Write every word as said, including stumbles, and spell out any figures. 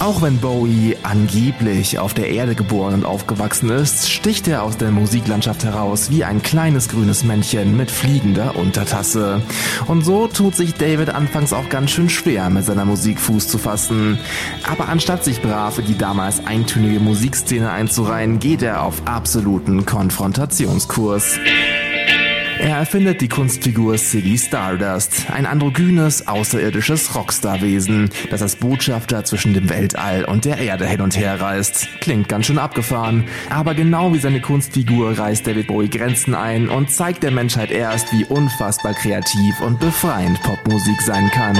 Auch wenn Bowie angeblich auf der Erde geboren und aufgewachsen ist, sticht er aus der Musiklandschaft heraus wie ein kleines grünes Männchen mit fliegender Untertasse. Und so tut sich David anfangs auch ganz schön schwer, mit seiner Musik Fuß zu fassen. Aber anstatt sich brav in die damals eintönige Musikszene einzureihen, geht er auf absoluten Konfrontationskurs. Er erfindet die Kunstfigur Ziggy Stardust, ein androgynes, außerirdisches Rockstar-Wesen, das als Botschafter zwischen dem Weltall und der Erde hin und her reist. Klingt ganz schön abgefahren, aber genau wie seine Kunstfigur reißt David Bowie Grenzen ein und zeigt der Menschheit erst, wie unfassbar kreativ und befreiend Popmusik sein kann.